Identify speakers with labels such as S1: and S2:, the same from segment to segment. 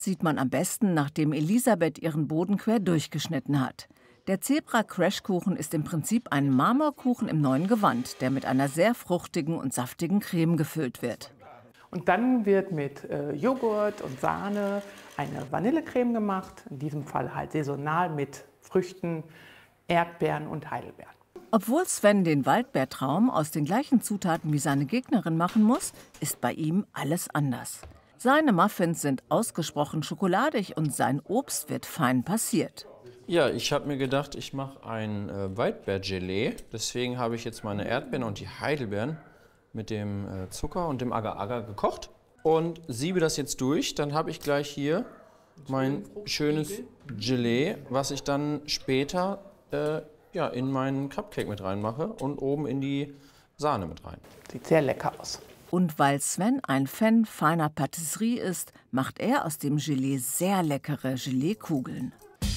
S1: sieht man am besten, nachdem Elisabeth ihren Boden quer durchgeschnitten hat. Der Zebra-Crashkuchen ist im Prinzip ein Marmorkuchen im neuen Gewand, der mit einer sehr fruchtigen und saftigen Creme gefüllt wird.
S2: Und dann wird mit Joghurt und Sahne eine Vanillecreme gemacht, in diesem Fall halt saisonal mit Früchten, Erdbeeren und Heidelbeeren.
S1: Obwohl Sven den Waldbeertraum aus den gleichen Zutaten wie seine Gegnerin machen muss, ist bei ihm alles anders. Seine Muffins sind ausgesprochen schokoladig und sein Obst wird fein passiert.
S3: Ja, ich habe mir gedacht, ich mache ein Waldbeergelee. Deswegen habe ich jetzt meine Erdbeeren und die Heidelbeeren mit dem Zucker und dem Agar-Agar gekocht und siebe das jetzt durch. Dann habe ich gleich hier mein schönes Gelee, was ich dann später in meinen Cupcake mit reinmache und oben in die Sahne mit rein.
S2: Sieht sehr lecker aus.
S1: Und weil Sven ein Fan feiner Patisserie ist, macht er aus dem Gelee sehr leckere Geleekugeln.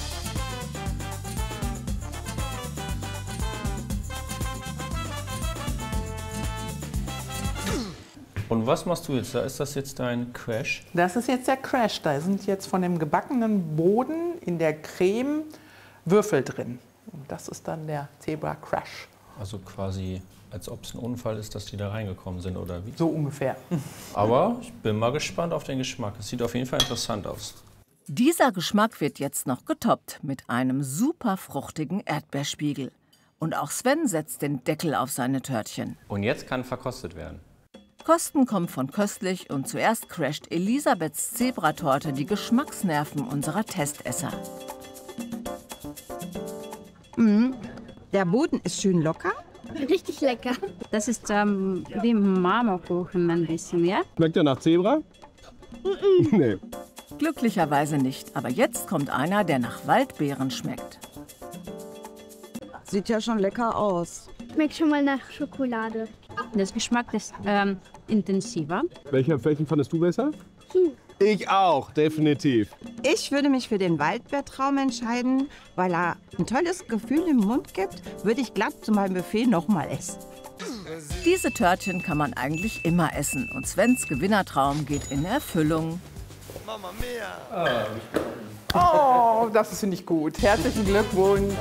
S3: Und was machst du jetzt da? Ist das jetzt dein Crash?
S2: Das ist jetzt der Crash. Da sind jetzt von dem gebackenen Boden in der Creme Würfel drin. Und das ist dann der Zebra Crash.
S3: Also quasi, als ob es ein Unfall ist, dass die da reingekommen sind, oder wie?
S2: So ungefähr.
S3: Aber ich bin mal gespannt auf den Geschmack. Es sieht auf jeden Fall interessant aus.
S1: Dieser Geschmack wird jetzt noch getoppt mit einem super fruchtigen Erdbeerspiegel. Und auch Sven setzt den Deckel auf seine Törtchen.
S3: Und jetzt kann verkostet werden.
S1: Kosten kommt von köstlich und zuerst crasht Elisabeths Zebratorte die Geschmacksnerven unserer Testesser.
S4: Der Boden ist schön locker.
S5: Richtig lecker. Das ist wie Marmorkuchen ein bisschen, ja?
S6: Schmeckt der nach Zebra? Nee.
S1: Glücklicherweise nicht, aber jetzt kommt einer, der nach Waldbeeren schmeckt.
S4: Sieht ja schon lecker aus.
S5: Schmeckt schon mal nach Schokolade.
S7: Der Geschmack ist intensiver.
S6: Welchen fandest du besser? Ich auch, definitiv.
S4: Ich würde mich für den Waldbeertraum entscheiden, weil er ein tolles Gefühl im Mund gibt, würde ich glatt zu meinem Buffet nochmal essen.
S1: Diese Törtchen kann man eigentlich immer essen und Svens Gewinnertraum geht in Erfüllung.
S8: Mama mia!
S2: Oh, das finde ich gut. Herzlichen Glückwunsch.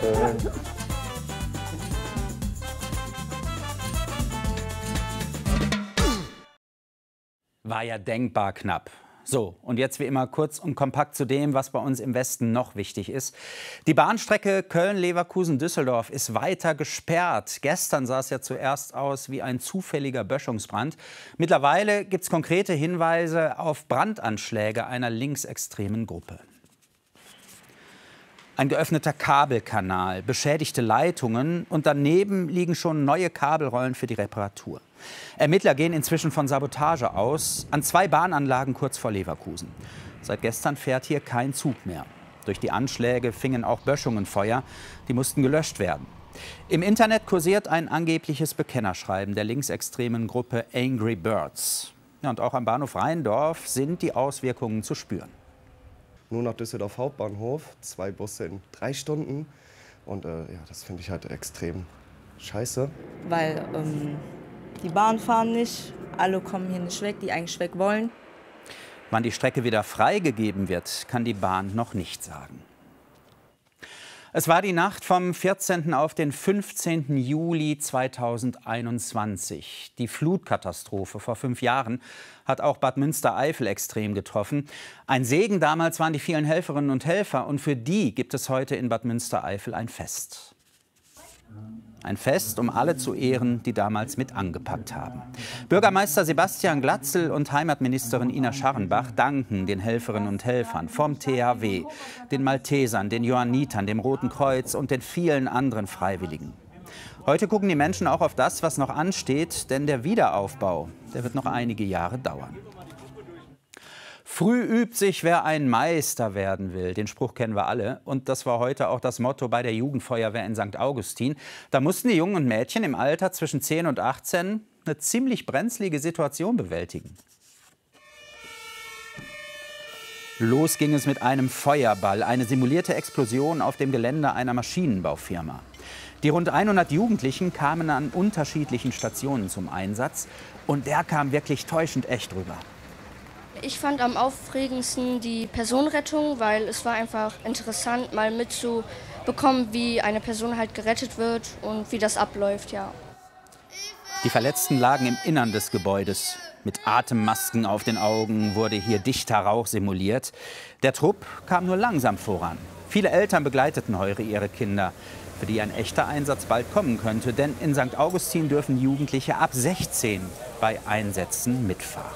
S9: War ja denkbar knapp. So, und jetzt wie immer kurz und kompakt zu dem, was bei uns im Westen noch wichtig ist. Die Bahnstrecke Köln-Leverkusen-Düsseldorf ist weiter gesperrt. Gestern sah es ja zuerst aus wie ein zufälliger Böschungsbrand. Mittlerweile gibt es konkrete Hinweise auf Brandanschläge einer linksextremen Gruppe. Ein geöffneter Kabelkanal, beschädigte Leitungen und daneben liegen schon neue Kabelrollen für die Reparatur. Ermittler gehen inzwischen von Sabotage aus an 2 Bahnanlagen kurz vor Leverkusen. Seit gestern fährt hier kein Zug mehr. Durch die Anschläge fingen auch Böschungen Feuer, die mussten gelöscht werden. Im Internet kursiert ein angebliches Bekennerschreiben der linksextremen Gruppe Angry Birds. Ja, und auch am Bahnhof Rheindorf sind die Auswirkungen zu spüren.
S10: Nur nach Düsseldorf Hauptbahnhof, 2 Busse in 3 Stunden. Und ja, das finde ich halt extrem scheiße.
S11: Weil die Bahn fahren nicht, alle kommen hier nicht weg, die eigentlich weg wollen.
S9: Wann die Strecke wieder freigegeben wird, kann die Bahn noch nicht sagen. Es war die Nacht vom 14. auf den 15. Juli 2021. Die Flutkatastrophe vor 5 Jahren hat auch Bad Münstereifel extrem getroffen. Ein Segen damals waren die vielen Helferinnen und Helfer. Und für die gibt es heute in Bad Münstereifel ein Fest. Ein Fest, um alle zu ehren, die damals mit angepackt haben. Bürgermeister Sebastian Glatzel und Heimatministerin Ina Scharrenbach danken den Helferinnen und Helfern vom THW, den Maltesern, den Johannitern, dem Roten Kreuz und den vielen anderen Freiwilligen. Heute gucken die Menschen auch auf das, was noch ansteht, denn der Wiederaufbau, der wird noch einige Jahre dauern. Früh übt sich, wer ein Meister werden will. Den Spruch kennen wir alle. Und das war heute auch das Motto bei der Jugendfeuerwehr in St. Augustin. Da mussten die Jungen und Mädchen im Alter zwischen 10 und 18 eine ziemlich brenzlige Situation bewältigen. Los ging es mit einem Feuerball, eine simulierte Explosion auf dem Gelände einer Maschinenbaufirma. Die rund 100 Jugendlichen kamen an unterschiedlichen Stationen zum Einsatz. Und der kam wirklich täuschend echt rüber.
S12: Ich fand am aufregendsten die Personenrettung, weil es war einfach interessant, mal mitzubekommen, wie eine Person halt gerettet wird und wie das abläuft, ja.
S9: Die Verletzten lagen im Innern des Gebäudes. Mit Atemmasken auf den Augen wurde hier dichter Rauch simuliert. Der Trupp kam nur langsam voran. Viele Eltern begleiteten heute ihre Kinder, für die ein echter Einsatz bald kommen könnte. Denn in St. Augustin dürfen Jugendliche ab 16 bei Einsätzen mitfahren.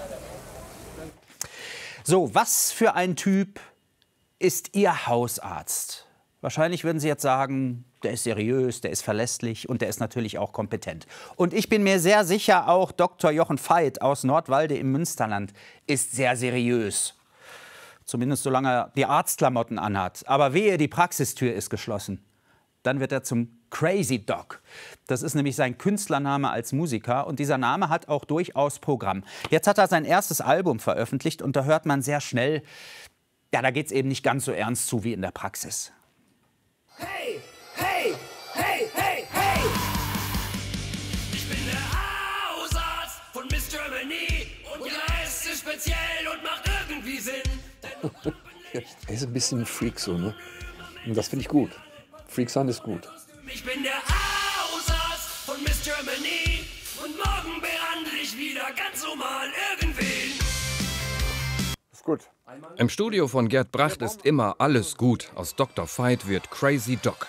S9: So, was für ein Typ ist Ihr Hausarzt? Wahrscheinlich würden Sie jetzt sagen, der ist seriös, der ist verlässlich und der ist natürlich auch kompetent. Und ich bin mir sehr sicher, auch Dr. Jochen Veit aus Nordwalde im Münsterland ist sehr seriös. Zumindest solange er die Arztklamotten anhat. Aber wehe, die Praxistür ist geschlossen. Dann wird er zum Crazy Doc. Das ist nämlich sein Künstlername als Musiker. Und dieser Name hat auch durchaus Programm. Jetzt hat er sein erstes Album veröffentlicht und da hört man sehr schnell, ja, da geht es eben nicht ganz so ernst zu wie in der Praxis.
S13: Hey, hey, hey, hey, hey! Ich bin der Hausarzt von Miss Germany und ja, es ist speziell und macht irgendwie Sinn.
S14: Er ist ein bisschen ein Freak so, ne? Und das finde ich gut. Freak sein ist gut.
S13: Ich bin der Hausarzt von Miss Germany und morgen behandle ich wieder ganz normal irgendwen.
S14: Ist gut.
S15: Im Studio von Gerd Bracht ist immer alles gut. Aus Dr. Veit wird Crazy Doc.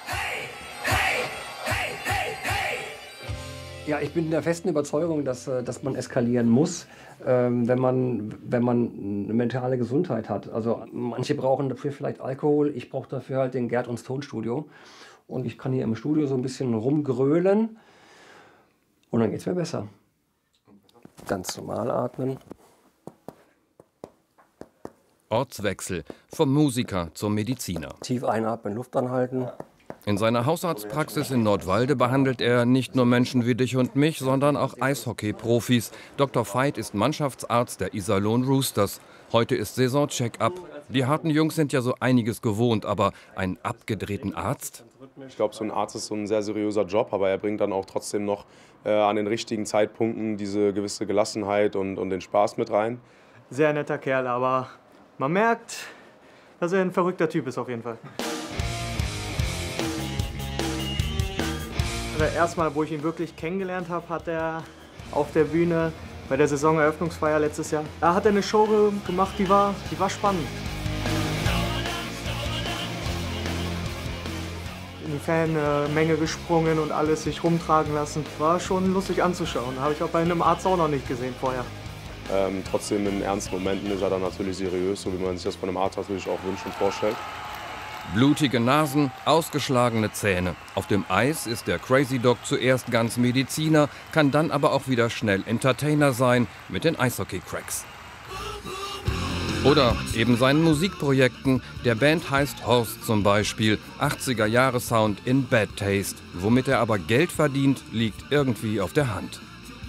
S16: Ja, ich bin der festen Überzeugung, dass man eskalieren muss, wenn man eine mentale Gesundheit hat. Also manche brauchen dafür vielleicht Alkohol, ich brauche dafür halt den Gerd- und Tonstudio. Und ich kann hier im Studio so ein bisschen rumgrölen und dann geht es mir besser. Ganz normal atmen.
S15: Ortswechsel vom Musiker zum Mediziner.
S16: Tief einatmen, Luft anhalten.
S15: In seiner Hausarztpraxis in Nordwalde behandelt er nicht nur Menschen wie dich und mich, sondern auch Eishockey-Profis. Dr. Veit ist Mannschaftsarzt der Iserlohn Roosters. Heute ist Saison-Check-up. Die harten Jungs sind ja so einiges gewohnt, aber einen abgedrehten Arzt?
S17: Ich glaube, so ein Arzt ist so ein sehr seriöser Job, aber er bringt dann auch trotzdem noch an den richtigen Zeitpunkten diese gewisse Gelassenheit und den Spaß mit rein.
S18: Sehr netter Kerl, aber man merkt, dass er ein verrückter Typ ist auf jeden Fall. Das erste Mal, wo ich ihn wirklich kennengelernt habe, hat er auf der Bühne bei der Saisoneröffnungsfeier letztes Jahr, da hat er eine Show gemacht, die war spannend. In die Fanmenge gesprungen und alles sich rumtragen lassen. War schon lustig anzuschauen. Habe ich auch bei einem Arzt auch noch nicht gesehen vorher.
S17: Trotzdem in ernsten Momenten ist er dann natürlich seriös, so wie man sich das von einem Arzt natürlich auch wünscht und vorstellt.
S15: Blutige Nasen, ausgeschlagene Zähne. Auf dem Eis ist der Crazy Doc zuerst ganz Mediziner, kann dann aber auch wieder schnell Entertainer sein mit den Eishockey-Cracks. Oder eben seinen Musikprojekten. Der Band heißt Horst zum Beispiel. 80er-Jahre-Sound in Bad Taste. Womit er aber Geld verdient, liegt irgendwie auf der Hand.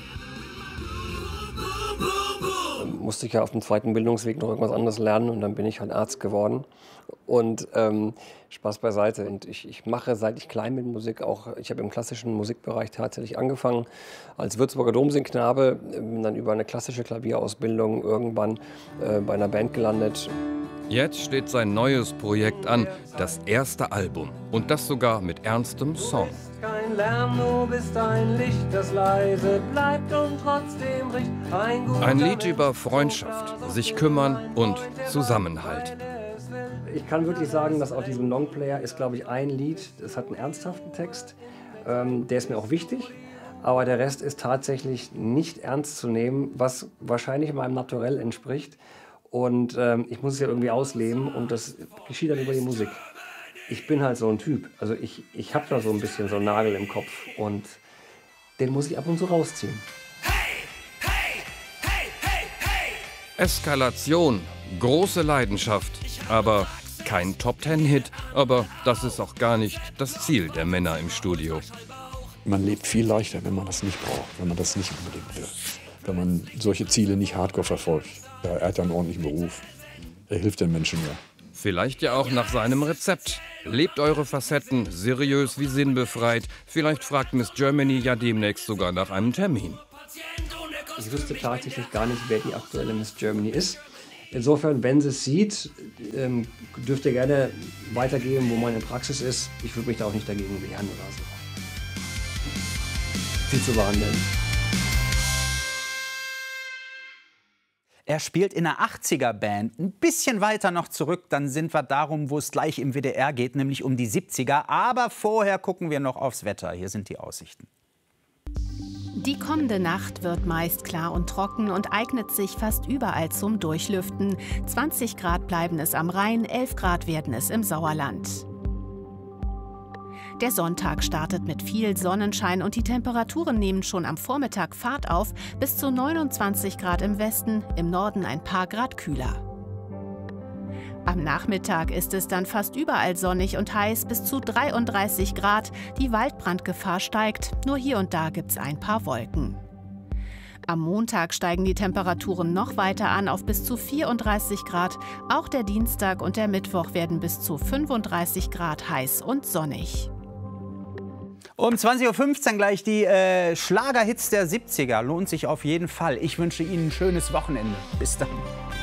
S16: Musste ich ja auf dem zweiten Bildungsweg noch irgendwas anderes lernen und dann bin ich halt Arzt geworden. Und Spaß beiseite. Und ich mache, seit ich klein bin, Musik auch. Ich habe im klassischen Musikbereich tatsächlich angefangen als Würzburger Domsingknabe, bin dann über eine klassische Klavierausbildung irgendwann bei einer Band gelandet.
S15: Jetzt steht sein neues Projekt an, das erste Album. Und das sogar mit ernstem Song.
S13: Kein Lärm, du bist ein Licht, das leise bleibt und trotzdem bricht
S15: Ein Lied über Freundschaft, sich kümmern und Zusammenhalt.
S16: Ich kann wirklich sagen, dass auf diesem Longplayer ist, glaube ich, ein Lied, das hat einen ernsthaften Text, der ist mir auch wichtig, aber der Rest ist tatsächlich nicht ernst zu nehmen, was wahrscheinlich meinem Naturell entspricht. Und ich muss es ja irgendwie ausleben und das geschieht dann über die Musik. Ich bin halt so ein Typ, also ich habe da so ein bisschen so einen Nagel im Kopf und den muss ich ab und zu rausziehen.
S15: Eskalation, große Leidenschaft, aber kein Top-10-Hit, aber das ist auch gar nicht das Ziel der Männer im Studio.
S14: Man lebt viel leichter, wenn man das nicht braucht, wenn man das nicht unbedingt will. Wenn man solche Ziele nicht hardcore verfolgt. Er hat einen ordentlichen Beruf. Er hilft den Menschen ja.
S15: Vielleicht ja auch nach seinem Rezept. Lebt eure Facetten, seriös wie sinnbefreit. Vielleicht fragt Miss Germany ja demnächst sogar nach einem Termin.
S16: Ich wüsste tatsächlich gar nicht, wer die aktuelle Miss Germany ist. Insofern, wenn sie es sieht, dürft ihr gerne weitergeben, wo meine Praxis ist. Ich würde mich da auch nicht dagegen wehren oder so. Viel zu behandeln.
S9: Er spielt in einer 80er-Band. Ein bisschen weiter noch zurück, dann sind wir darum, wo es gleich im WDR geht, nämlich um die 70er. Aber vorher gucken wir noch aufs Wetter. Hier sind die Aussichten.
S19: Die kommende Nacht wird meist klar und trocken und eignet sich fast überall zum Durchlüften. 20 Grad bleiben es am Rhein, 11 Grad werden es im Sauerland. Der Sonntag startet mit viel Sonnenschein und die Temperaturen nehmen schon am Vormittag Fahrt auf, bis zu 29 Grad im Westen, im Norden ein paar Grad kühler. Am Nachmittag ist es dann fast überall sonnig und heiß, bis zu 33 Grad. Die Waldbrandgefahr steigt, nur hier und da gibt es ein paar Wolken. Am Montag steigen die Temperaturen noch weiter an auf bis zu 34 Grad. Auch der Dienstag und der Mittwoch werden bis zu 35 Grad heiß und sonnig.
S9: Um 20:15 Uhr gleich die Schlagerhits der 70er. Lohnt sich auf jeden Fall. Ich wünsche Ihnen ein schönes Wochenende. Bis dann.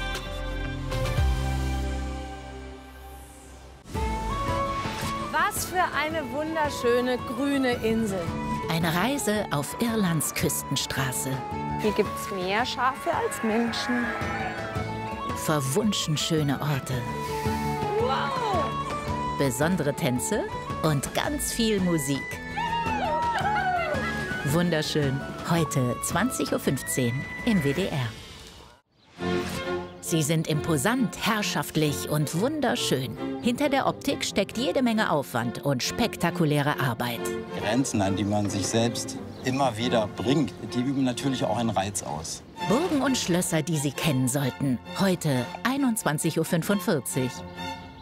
S20: Was für eine wunderschöne grüne Insel.
S21: Eine Reise auf Irlands Küstenstraße.
S20: Hier gibt's mehr Schafe als Menschen.
S21: Verwunschen schöne Orte.
S20: Wow!
S21: Besondere Tänze und ganz viel Musik. Wunderschön. Heute 20:15 Uhr im WDR. Sie sind imposant, herrschaftlich und wunderschön. Hinter der Optik steckt jede Menge Aufwand und spektakuläre Arbeit.
S22: Grenzen, an die man sich selbst immer wieder bringt, die üben natürlich auch einen Reiz aus.
S21: Burgen und Schlösser, die Sie kennen sollten. Heute 21:45 Uhr.